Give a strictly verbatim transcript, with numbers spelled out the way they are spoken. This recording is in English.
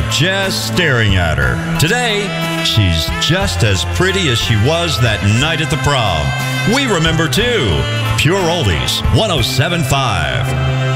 just staring at her. Today, she's just as pretty as she was that night at the prom. We remember too. Pure Oldies, one oh seven point five.